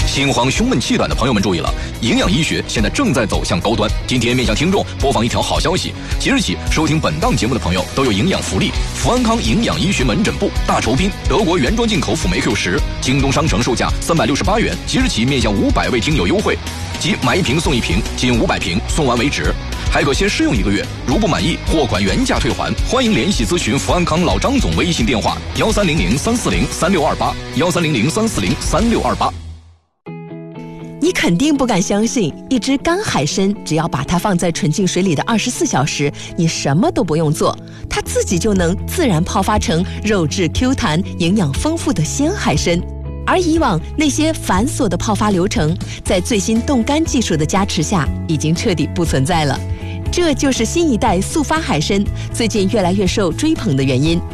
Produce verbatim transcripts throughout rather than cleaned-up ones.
心慌、胸闷、气短的朋友们注意了，营养医学现在正在走向高端。今天面向听众播放一条好消息，即日起收听本档节目的朋友都有营养福利。福安康营养医学门诊部大酬宾德国原装进口辅酶 Q 十，京东商城售价三百六十八元，即日起面向五百位听友优惠，即买一瓶送一瓶，仅五百瓶，送完为止。还可先试用一个月，如不满意，货款原价退还。欢迎联系咨询福安康老张总微信电话：幺三零零三四零三六二八，幺三零零三四零三六二八。 你肯定不敢相信，一只干海参，只要把它放在纯净水里的二十四小时，你什么都不用做，它自己就能自然泡发成肉质 Q 弹、营养丰富的鲜海参。而以往那些繁琐的泡发流程，在最新冻干技术的加持下，已经彻底不存在了。这就是新一代速发海参最近越来越受追捧的原因。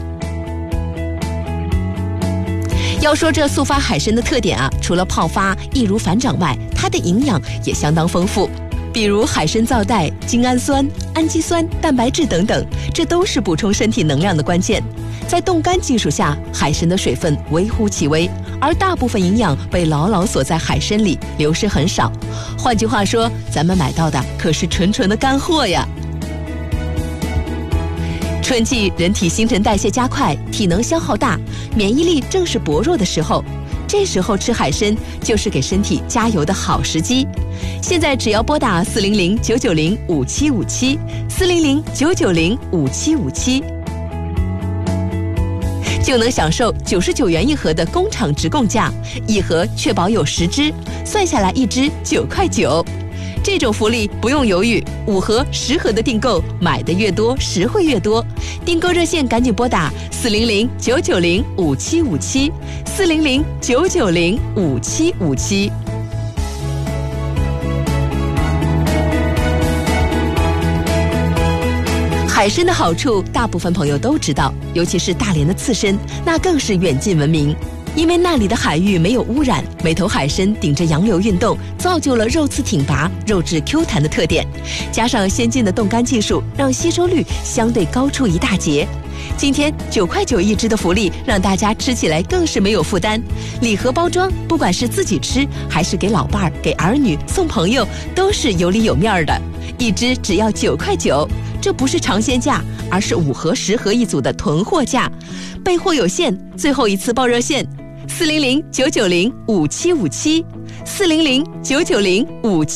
要说这速发海参的特点啊，除了泡发易如反掌外，它的营养也相当丰富，比如海参皂苷、精氨酸、氨基酸、蛋白质等等，这都是补充身体能量的关键。在冻干技术下，海参的水分微乎其微，而大部分营养被牢牢锁在海参里，流失很少。换句话说，咱们买到的可是纯纯的干货呀。春季人体新陈代谢加快，体能消耗大，免疫力正是薄弱的时候，这时候吃海参就是给身体加油的好时机。现在只要拨打四零零九九零五七五七，四零零九九零五七五七，就能享受九十九元一盒的工厂直供价，一盒确保有十支，算下来一支九块九。这种福利不用犹豫，五盒、十盒的订购，买的越多，实惠越多。订购热线赶紧拨打四零零九九零五七五七，四零零九九零五七五七。海参的好处，大部分朋友都知道，尤其是大连的刺身，那更是远近闻名。因为那里的海域没有污染，每头海参顶着洋流运动，造就了肉刺挺拔、肉质 Q 弹的特点。加上先进的冻干技术，让吸收率相对高出一大截。今天九块九一只的福利，让大家吃起来更是没有负担。礼盒包装，不管是自己吃，还是给老伴儿、给儿女、送朋友，都是有里有面的。一只只要九块九，这不是尝鲜价，而是五盒、十盒一组的囤货价。备货有限，最后一次报热线。四零零九九零五七五七，四零零九九零五七。